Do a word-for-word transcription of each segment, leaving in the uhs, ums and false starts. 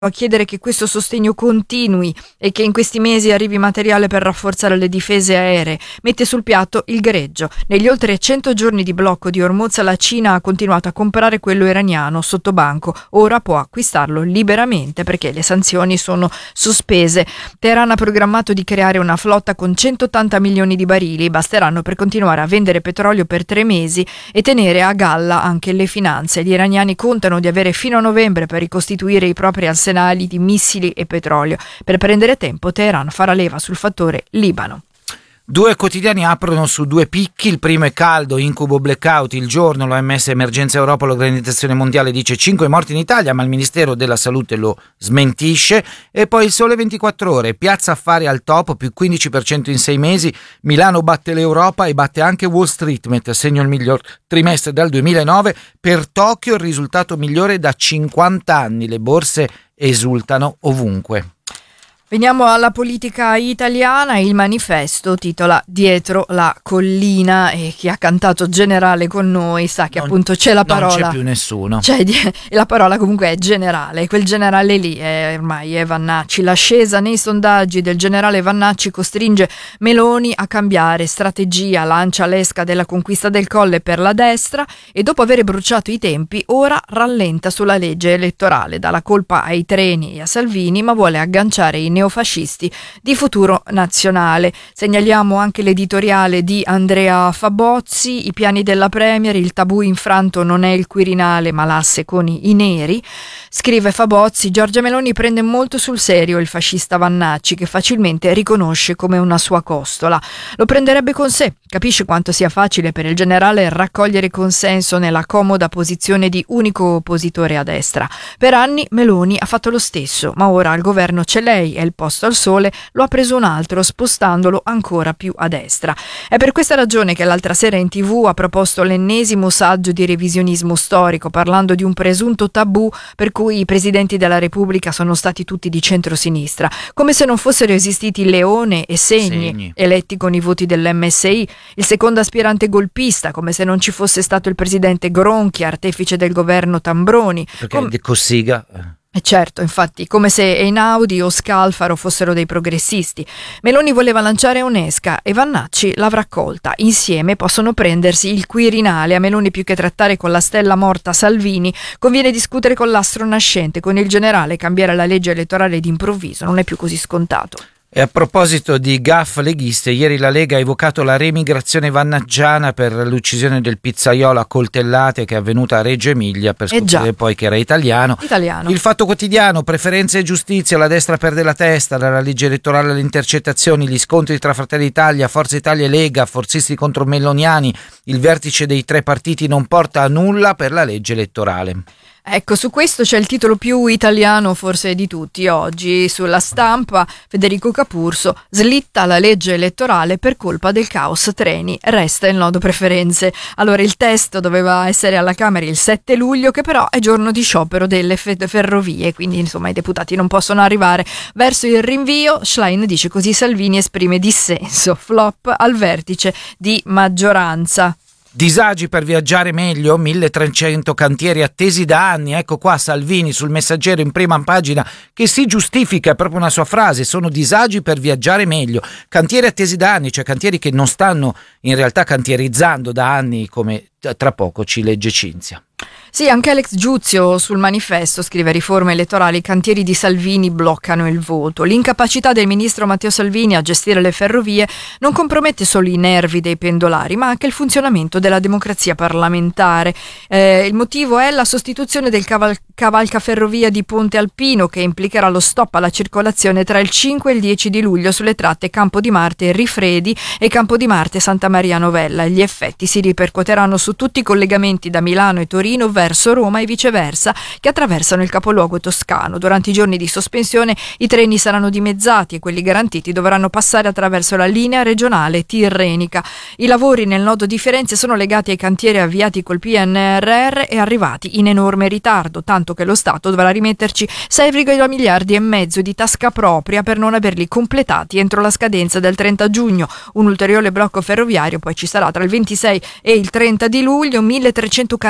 a chiedere che questo sostegno continui e che in questi mesi arrivi materiale per rafforzare le difese aeree. Mette sul piatto il greggio. Negli oltre cento giorni di blocco di Hormuz la Cina ha continuato a comprare quello iraniano sotto banco. Ora può acquistarlo liberamente perché le sanzioni sono sospese. Teheran ha programmato di creare una flotta con centottanta milioni di barili. Basteranno per continuare a vendere petrolio per tre mesi e tenere a galla anche le finanze. Gli iraniani contano di avere fino a novembre per ricostituire i propri arsenali di missili e petrolio. Per prendere tempo, Teheran farà leva sul fattore Libano. Due quotidiani aprono su due picchi. Il primo è caldo, incubo blackout. Il giorno l'O M S Emergenza Europa, l'Organizzazione Mondiale dice cinque morti in Italia, ma il Ministero della Salute lo smentisce. E poi il Sole ventiquattro Ore, piazza affari al top, più quindici per cento in sei mesi. Milano batte l'Europa e batte anche Wall Street, mette a segno il miglior trimestre dal duemilanove. Per Tokyo il risultato migliore da cinquanta anni. Le borse esultano ovunque. Veniamo alla politica italiana. Il Manifesto titola Dietro la collina e chi ha cantato Generale con noi sa che non, appunto c'è la parola. Non c'è più nessuno. C'è, e la parola comunque è generale. Quel generale lì è ormai è Vannacci. L'ascesa nei sondaggi del generale Vannacci costringe Meloni a cambiare strategia, lancia l'esca della conquista del Colle per la destra e dopo aver bruciato i tempi ora rallenta sulla legge elettorale. Dà la colpa ai treni e a Salvini ma vuole agganciare i neofascisti di Futuro Nazionale. Segnaliamo anche l'editoriale di Andrea Fabozzi, i piani della Premier, il tabù infranto non è il Quirinale ma l'asse con i neri. Scrive Fabozzi, Giorgia Meloni prende molto sul serio il fascista Vannacci che facilmente riconosce come una sua costola. Lo prenderebbe con sé, capisce quanto sia facile per il generale raccogliere consenso nella comoda posizione di unico oppositore a destra. Per anni Meloni ha fatto lo stesso, ma ora al governo c'è lei e il posto al sole lo ha preso un altro, spostandolo ancora più a destra. È per questa ragione che l'altra sera in tivù ha proposto l'ennesimo saggio di revisionismo storico, parlando di un presunto tabù per cui i presidenti della Repubblica sono stati tutti di centrosinistra, come se non fossero esistiti Leone e Segni, Segni, eletti con i voti dell'M S I, il secondo aspirante golpista, come se non ci fosse stato il presidente Gronchi, artefice del governo Tambroni. Perché Com- di Cossiga... E certo, infatti, come se Einaudi o Scalfaro fossero dei progressisti. Meloni voleva lanciare un'esca e Vannacci l'avrà accolta. Insieme possono prendersi il Quirinale. A Meloni più che trattare con la stella morta Salvini, conviene discutere con l'astro nascente. Con il generale cambiare la legge elettorale d'improvviso non è più così scontato. E a proposito di gaffe leghiste, ieri la Lega ha evocato la remigrazione vannacciana per l'uccisione del pizzaiolo a coltellate che è avvenuta a Reggio Emilia, per scoprire poi che era italiano. italiano. Il Fatto Quotidiano, preferenze e giustizia, la destra perde la testa, dalla legge elettorale alle intercettazioni, gli scontri tra Fratelli d'Italia, Forza Italia e Lega, forzisti contro meloniani, il vertice dei tre partiti non porta a nulla per la legge elettorale. Ecco, su questo c'è il titolo più italiano forse di tutti oggi. Sulla Stampa, Federico Capurso, slitta la legge elettorale per colpa del caos treni, resta il nodo preferenze. Allora il testo doveva essere alla Camera il sette luglio, che però è giorno di sciopero delle fe- ferrovie, quindi insomma i deputati non possono arrivare. Verso il rinvio, Schlein dice così Salvini esprime dissenso, flop al vertice di maggioranza. Disagi per viaggiare meglio, milletrecento cantieri attesi da anni. Ecco qua Salvini sul Messaggero in prima pagina che si giustifica, è proprio una sua frase, sono disagi per viaggiare meglio. Cantieri attesi da anni, cioè cantieri che non stanno in realtà cantierizzando da anni, come tra poco ci legge Cinzia. Sì, anche Alex Giuzio sul Manifesto scrive riforme elettorali, i cantieri di Salvini bloccano il voto. L'incapacità del ministro Matteo Salvini a gestire le ferrovie non compromette solo i nervi dei pendolari, ma anche il funzionamento della democrazia parlamentare. Eh, il motivo è la sostituzione del caval- cavalcaferrovia di Ponte Alpino, che implicherà lo stop alla circolazione tra il cinque e il dieci di luglio sulle tratte Campo di Marte e Rifredi e Campo di Marte Santa Maria Novella. Gli effetti si ripercuoteranno su tutti i collegamenti da Milano e Torino verso Roma e viceversa, che attraversano il capoluogo toscano. Durante i giorni di sospensione i treni saranno dimezzati e quelli garantiti dovranno passare attraverso la linea regionale tirrenica. I lavori nel nodo di Firenze sono legati ai cantieri avviati col P N R R e arrivati in enorme ritardo, tanto che lo Stato dovrà rimetterci sei virgola miliardi e mezzo di tasca propria per non averli completati entro la scadenza del trenta giugno. Un ulteriore blocco ferroviario poi ci sarà tra il ventisei e il trenta di luglio, milletrecento cantieri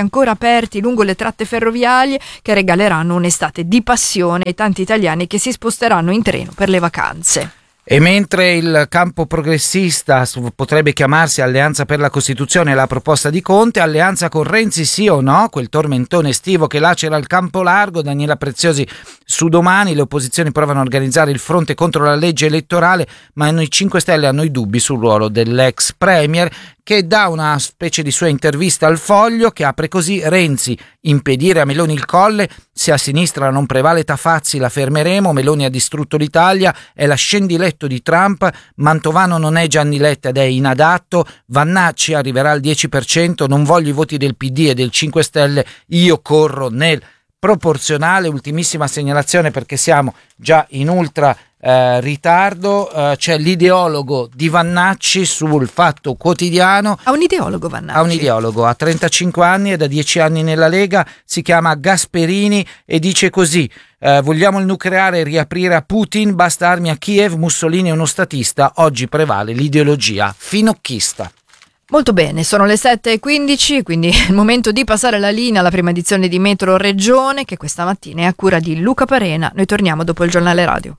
ancora aperti lungo le tratte ferroviarie che regaleranno un'estate di passione ai tanti italiani che si sposteranno in treno per le vacanze. E mentre il campo progressista potrebbe chiamarsi Alleanza per la Costituzione, la proposta di Conte, alleanza con Renzi sì o no, quel tormentone estivo che lacera il campo largo. Daniela Preziosi su Domani: le opposizioni provano a organizzare il fronte contro la legge elettorale, ma noi cinque Stelle hanno i dubbi sul ruolo dell'ex premier, che dà una specie di sua intervista al Foglio che apre così: Renzi, impedire a Meloni il Colle, se a sinistra non prevale Tafazzi la fermeremo, Meloni ha distrutto l'Italia, è la scendiletto di Trump, Mantovano non è Gianni Letta ed è inadatto, Vannacci arriverà al dieci per cento, non voglio i voti del P D e del cinque Stelle, io corro nel proporzionale. Ultimissima segnalazione, perché siamo già in ultra eh, ritardo, eh, c'è l'ideologo di Vannacci sul Fatto Quotidiano. Ha un ideologo Vannacci? Ha un ideologo, ha trentacinque anni, è da dieci anni nella Lega, si chiama Gasperini e dice così: eh, vogliamo il nucleare e riaprire a Putin, basta armi a Kiev, Mussolini è uno statista, oggi prevale l'ideologia finocchista. Molto bene, sono le sette e quindici, quindi è il momento di passare la linea alla prima edizione di Metro Regione, che questa mattina è a cura di Luca Parena. Noi torniamo dopo il giornale radio.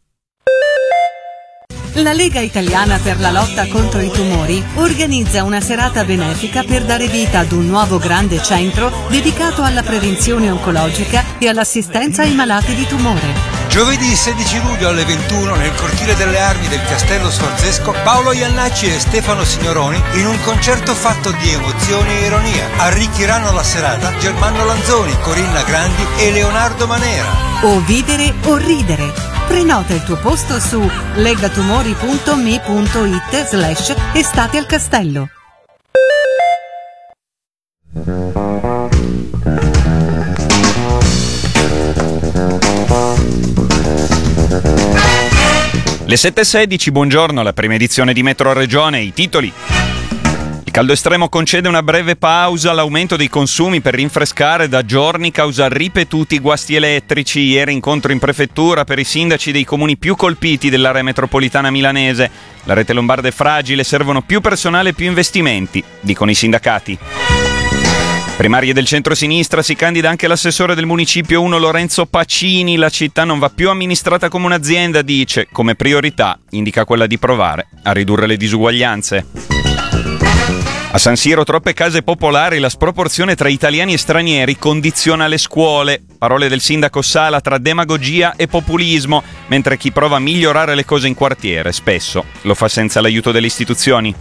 La Lega Italiana per la lotta contro i tumori organizza una serata benefica per dare vita ad un nuovo grande centro dedicato alla prevenzione oncologica e all'assistenza ai malati di tumore. Giovedì sedici luglio alle ventuno nel cortile delle armi del Castello Sforzesco, Paolo Iannacci e Stefano Signoroni in un concerto fatto di emozioni e ironia. Arricchiranno la serata Germano Lanzoni, Corinna Grandi e Leonardo Manera. O vivere o ridere. Prenota il tuo posto su legatumori punto me punto it slash estate al castello. Le sette e sedici, buongiorno, la prima edizione di Metro Regione, i titoli. Il caldo estremo concede una breve pausa all'aumento dei consumi per rinfrescare. Da giorni causa ripetuti guasti elettrici. Ieri incontro in prefettura per i sindaci dei comuni più colpiti dell'area metropolitana milanese. La rete lombarda è fragile, servono più personale e più investimenti, dicono i sindacati. Primarie del centro-sinistra, si candida anche l'assessore del municipio uno Lorenzo Pacini. La città non va più amministrata come un'azienda, dice. Come priorità indica quella di provare a ridurre le disuguaglianze. A San Siro troppe case popolari, la sproporzione tra italiani e stranieri condiziona le scuole. Parole del sindaco Sala tra demagogia e populismo, mentre chi prova a migliorare le cose in quartiere spesso lo fa senza l'aiuto delle istituzioni.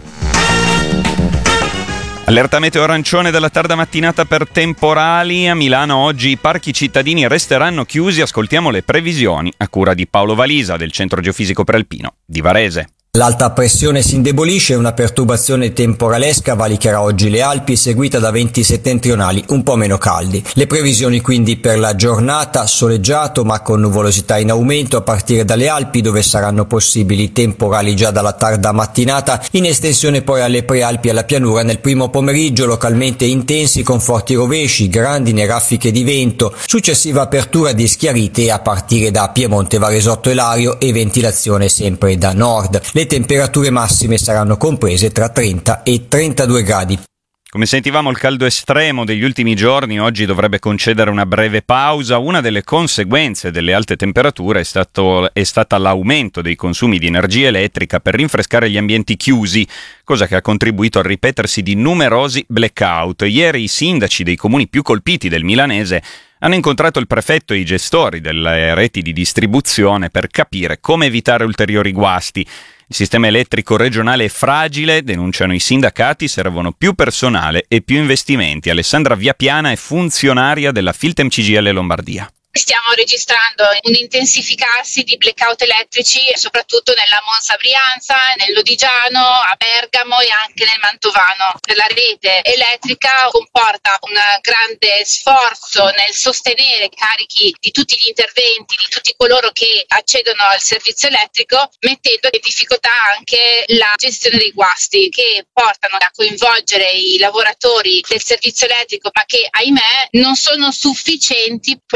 Allerta meteo arancione dalla tarda mattinata per temporali. A Milano oggi i parchi cittadini resteranno chiusi. Ascoltiamo le previsioni a cura di Paolo Valisa del Centro Geofisico Prealpino di Varese. L'alta pressione si indebolisce e una perturbazione temporalesca valicherà oggi le Alpi, seguita da venti settentrionali un po' meno caldi. Le previsioni quindi per la giornata: soleggiato ma con nuvolosità in aumento a partire dalle Alpi, dove saranno possibili temporali già dalla tarda mattinata, in estensione poi alle prealpi e alla pianura nel primo pomeriggio, localmente intensi con forti rovesci, grandine e raffiche di vento, successiva apertura di schiarite a partire da Piemonte, Varesotto e Lario e ventilazione sempre da nord. Le temperature massime saranno comprese tra trenta e trentadue gradi. Come sentivamo, il caldo estremo degli ultimi giorni oggi dovrebbe concedere una breve pausa. Una delle conseguenze delle alte temperature è, stato, è stata l'aumento dei consumi di energia elettrica per rinfrescare gli ambienti chiusi, cosa che ha contribuito al ripetersi di numerosi blackout. Ieri i sindaci dei comuni più colpiti del milanese hanno incontrato il prefetto e i gestori delle reti di distribuzione per capire come evitare ulteriori guasti. Il sistema elettrico regionale è fragile, denunciano i sindacati, servono più personale e più investimenti. Alessandra Viapiana è funzionaria della Filtem C G I L Lombardia. Stiamo registrando un intensificarsi di blackout elettrici soprattutto nella Monza Brianza, nel Lodigiano, a Bergamo e anche nel Mantovano. La rete elettrica comporta un grande sforzo nel sostenere i carichi di tutti gli interventi, di tutti coloro che accedono al servizio elettrico, mettendo in difficoltà anche la gestione dei guasti che portano a coinvolgere i lavoratori del servizio elettrico, ma che ahimè non sono sufficienti. Quello che chiediamo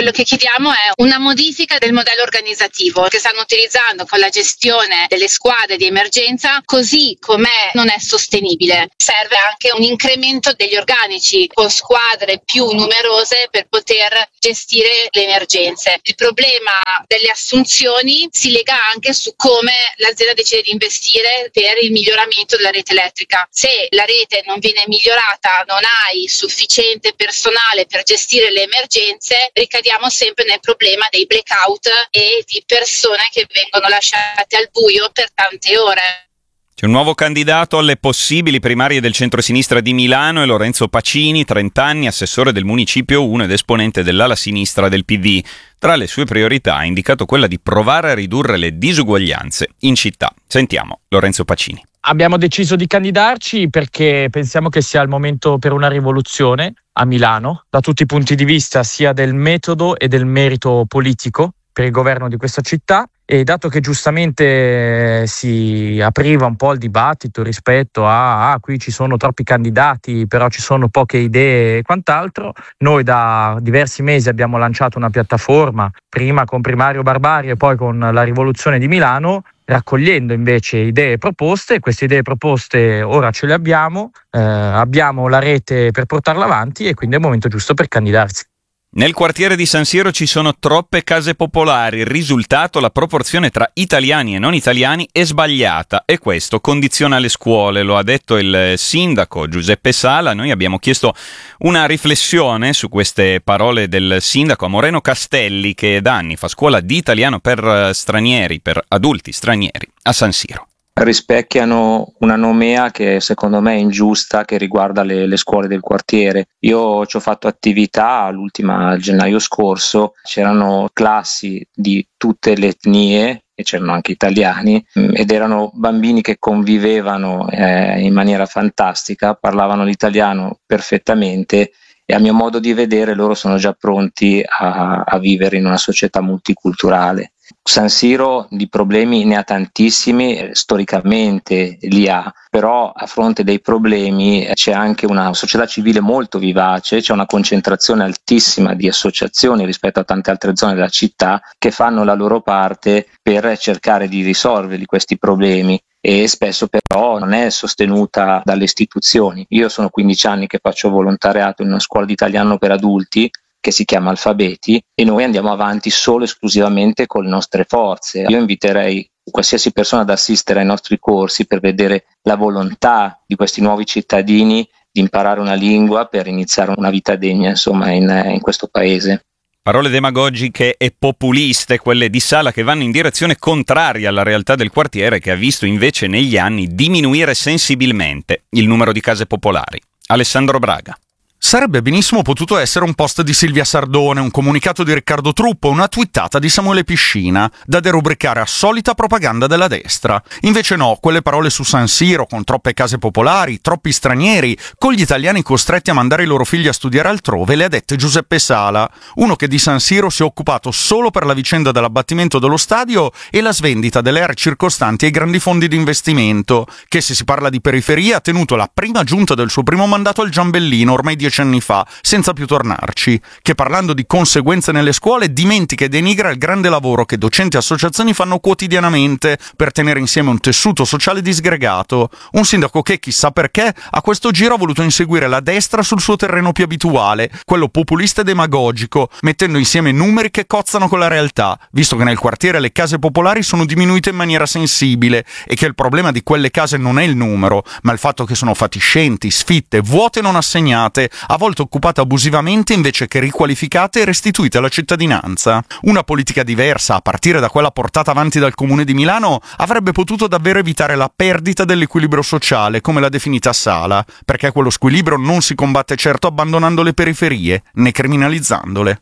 chiediamo è una modifica del modello organizzativo che stanno utilizzando con la gestione delle squadre di emergenza, così com'è non è sostenibile. Serve anche un incremento degli organici con squadre più numerose per poter gestire le emergenze. Il problema delle assunzioni si lega anche su come l'azienda decide di investire per il miglioramento della rete elettrica. Se la rete non viene migliorata, non hai sufficiente personale per gestire le emergenze, ricadiamo sempre nel problema dei blackout e di persone che vengono lasciate al buio per tante ore. C'è un nuovo candidato alle possibili primarie del centrosinistra di Milano, è Lorenzo Pacini, trenta anni, assessore del Municipio uno ed esponente dell'ala sinistra del P D. Tra le sue priorità ha indicato quella di provare a ridurre le disuguaglianze in città. Sentiamo Lorenzo Pacini. Abbiamo deciso di candidarci perché pensiamo che sia il momento per una rivoluzione a Milano, da tutti i punti di vista, sia del metodo e del merito politico per il governo di questa città. E dato che giustamente si apriva un po' il dibattito rispetto a ah, qui ci sono troppi candidati, però ci sono poche idee e quant'altro, noi da diversi mesi abbiamo lanciato una piattaforma, prima con Primario Barbarie e poi con la Rivoluzione di Milano, raccogliendo invece idee e proposte. Queste idee e proposte ora ce le abbiamo, eh, abbiamo la rete per portarla avanti e quindi è il momento giusto per candidarsi. Nel quartiere di San Siro ci sono troppe case popolari, il risultato la proporzione tra italiani e non italiani è sbagliata e questo condiziona le scuole, lo ha detto il sindaco Giuseppe Sala. Noi abbiamo chiesto una riflessione su queste parole del sindaco a Moreno Castelli, che da anni fa scuola di italiano per stranieri, per adulti stranieri a San Siro. Rispecchiano una nomea che secondo me è ingiusta, che riguarda le, le scuole del quartiere. Io ci ho fatto attività l'ultima a gennaio scorso, c'erano classi di tutte le etnie e c'erano anche italiani ed erano bambini che convivevano eh, in maniera fantastica, parlavano l'italiano perfettamente e a mio modo di vedere loro sono già pronti a, a vivere in una società multiculturale. San Siro di problemi ne ha tantissimi, storicamente li ha, però a fronte dei problemi c'è anche una società civile molto vivace, c'è una concentrazione altissima di associazioni rispetto a tante altre zone della città che fanno la loro parte per cercare di risolverli questi problemi e spesso però non è sostenuta dalle istituzioni. Io sono quindici anni che faccio volontariato in una scuola di italiano per adulti che si chiama Alfabeti e noi andiamo avanti solo esclusivamente con le nostre forze. Io inviterei qualsiasi persona ad assistere ai nostri corsi per vedere la volontà di questi nuovi cittadini di imparare una lingua per iniziare una vita degna, insomma, in, in questo paese. Parole demagogiche e populiste, quelle di Sala, che vanno in direzione contraria alla realtà del quartiere, che ha visto invece negli anni diminuire sensibilmente il numero di case popolari. Alessandro Braga. Sarebbe benissimo potuto essere un post di Silvia Sardone, un comunicato di Riccardo Truppo, una twittata di Samuele Piscina, da derubricare a solita propaganda della destra. Invece no, quelle parole su San Siro, con troppe case popolari, troppi stranieri, con gli italiani costretti a mandare i loro figli a studiare altrove, le ha dette Giuseppe Sala, uno che di San Siro si è occupato solo per la vicenda dell'abbattimento dello stadio e la svendita delle aree circostanti ai grandi fondi di investimento, che se si parla di periferia ha tenuto la prima giunta del suo primo mandato al Giambellino, ormai dieci anni fa, senza più tornarci, che parlando di conseguenze nelle scuole dimentica e denigra il grande lavoro che docenti e associazioni fanno quotidianamente per tenere insieme un tessuto sociale disgregato. Un sindaco che, chissà perché, a questo giro ha voluto inseguire la destra sul suo terreno più abituale, quello populista e demagogico, mettendo insieme numeri che cozzano con la realtà, visto che nel quartiere le case popolari sono diminuite in maniera sensibile e che il problema di quelle case non è il numero, ma il fatto che sono fatiscenti, sfitte, vuote non assegnate, a volte occupate abusivamente invece che riqualificate e restituite alla cittadinanza. Una politica diversa, a partire da quella portata avanti dal Comune di Milano, avrebbe potuto davvero evitare la perdita dell'equilibrio sociale, come l'ha definita Sala, perché quello squilibrio non si combatte certo abbandonando le periferie, né criminalizzandole.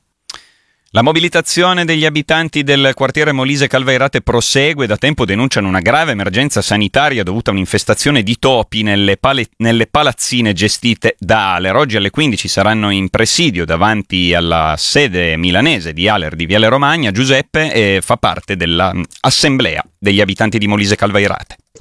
La mobilitazione degli abitanti del quartiere Molise Calvairate prosegue. Da tempo denunciano una grave emergenza sanitaria dovuta a un'infestazione di topi nelle, pale- nelle palazzine gestite da Aler. Oggi alle quindici saranno in presidio davanti alla sede milanese di Aler di Viale Romagna. Giuseppe eh, fa parte dell'assemblea degli abitanti di Molise Calvairate.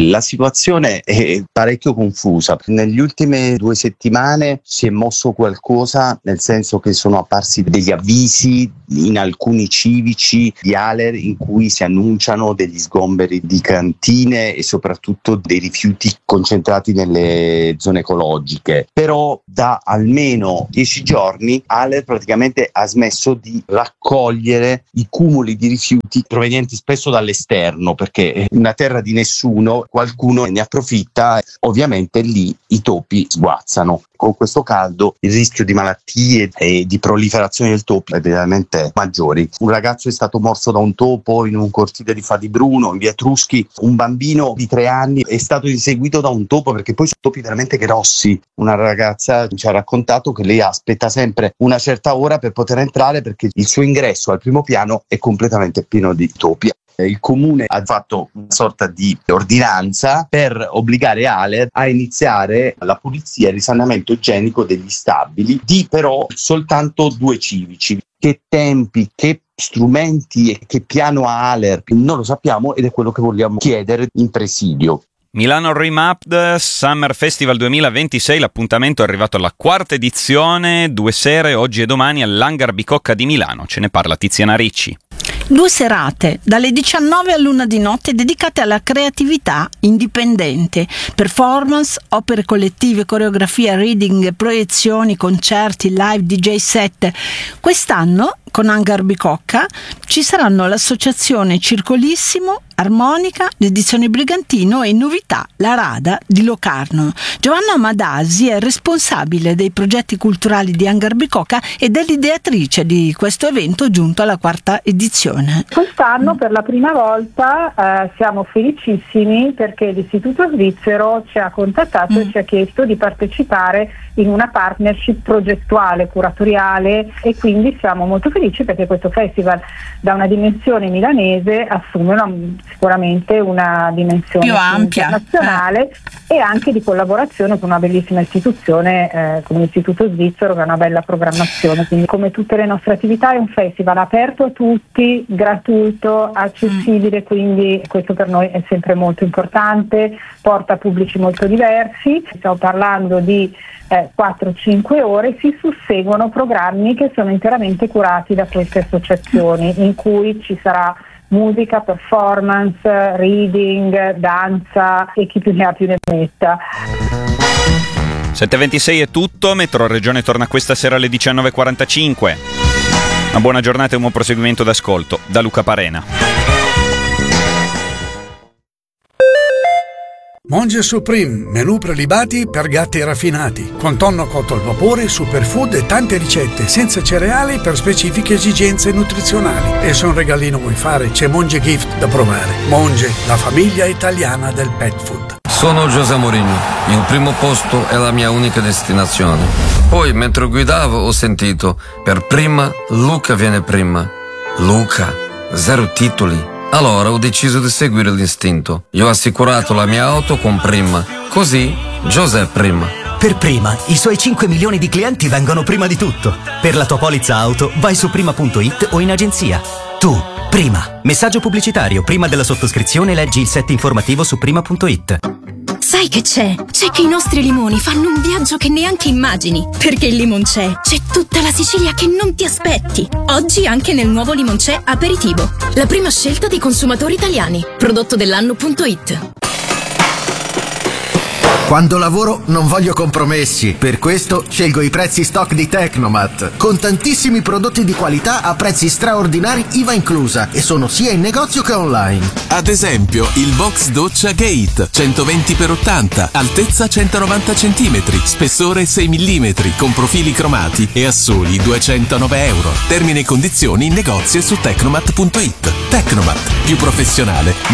La situazione è parecchio confusa. Negli ultime due settimane si è mosso qualcosa, nel senso che sono apparsi degli avvisi in alcuni civici di Aler in cui si annunciano degli sgomberi di cantine e soprattutto dei rifiuti concentrati nelle zone ecologiche. Però da almeno dieci giorni Aler praticamente ha smesso di raccogliere i cumuli di rifiuti provenienti spesso dall'esterno, perché è una terra di nessuno, qualcuno ne approfitta, ovviamente lì i topi sguazzano. Con questo caldo il rischio di malattie e di proliferazione del topo è veramente maggiori. Un ragazzo è stato morso da un topo in un cortile di Fadibruno, in via Etruschi. Un bambino di tre anni è stato inseguito da un topo, perché poi sono topi veramente grossi. Una ragazza ci ha raccontato che lei aspetta sempre una certa ora per poter entrare, perché il suo ingresso al primo piano è completamente pieno di topi. Il comune ha fatto una sorta di ordinanza per obbligare Aler a iniziare la pulizia e il risanamento igienico degli stabili, di però soltanto due civici. Che tempi, che strumenti e che piano ha Aler non lo sappiamo, ed è quello che vogliamo chiedere in presidio. Milano Remapped Summer Festival duemilaventisei, l'appuntamento è arrivato alla quarta edizione, due sere oggi e domani all'Hangar Bicocca di Milano. Ce ne parla Tiziana Ricci. Due serate, dalle diciannove all'una di notte, dedicate alla creatività indipendente, performance, opere collettive, coreografia, reading, proiezioni, concerti, live, D J set. Quest'anno, con Hangar Bicocca, ci saranno l'associazione Circolissimo, Armonica, l'edizione Brigantino e novità, la Rada di Locarno. Giovanna Madasi è responsabile dei progetti culturali di Hangar Bicocca ed è l'ideatrice di questo evento giunto alla quarta edizione. Quest'anno per la prima volta eh, siamo felicissimi perché l'Istituto Svizzero ci ha contattato mm. e ci ha chiesto di partecipare in una partnership progettuale, curatoriale, e quindi siamo molto felici perché questo festival da una dimensione milanese assume una, sicuramente una dimensione più ampia, internazionale eh. e anche di collaborazione con una bellissima istituzione eh, come l'Istituto Svizzero, che ha una bella programmazione. Quindi, come tutte le nostre attività, è un festival aperto a tutti, gratuito, accessibile, mm. quindi questo per noi è sempre molto importante, porta pubblici molto diversi. Stiamo parlando di eh, quattro cinque ore, si susseguono programmi che sono interamente curati da queste associazioni, in cui ci sarà musica, performance, reading, danza e chi più ne ha più ne metta. sette e ventisei è tutto, Metro Regione torna questa sera alle diciannove e quarantacinque. Una buona giornata e un buon proseguimento d'ascolto. Da Luca Parena. Monge Supreme, menù prelibati per gatti raffinati, con tonno cotto al vapore, superfood e tante ricette, senza cereali per specifiche esigenze nutrizionali. E se un regalino vuoi fare, c'è Monge Gift da provare. Monge, la famiglia italiana del pet food. Sono José Mourinho, il primo posto è la mia unica destinazione. Poi, mentre guidavo, ho sentito, per prima, Luca viene prima. Luca, zero titoli. Allora ho deciso di seguire l'istinto. Io ho assicurato la mia auto con Prima. Così, José Prima. Per Prima, i suoi cinque milioni di clienti vengono prima di tutto. Per la tua polizza auto, vai su prima punto it o in agenzia. Tu, Prima. Messaggio pubblicitario. Prima della sottoscrizione leggi il set informativo su prima punto it. Sai che c'è? C'è che i nostri limoni fanno un viaggio che neanche immagini. Perché il Limoncè c'è tutta la Sicilia che non ti aspetti. Oggi anche nel nuovo Limoncè Aperitivo. La prima scelta dei consumatori italiani. Prodotto dell'anno punto it. Quando lavoro non voglio compromessi, per questo scelgo i prezzi stock di Tecnomat, con tantissimi prodotti di qualità a prezzi straordinari I V A inclusa, e sono sia in negozio che online. Ad esempio il box doccia Gate centoventi per ottanta, altezza centonovanta centimetri, spessore sei millimetri, con profili cromati e a soli duecentonove euro. Termini e condizioni in negozio e su Tecnomat punto it. Tecnomat, più professionale,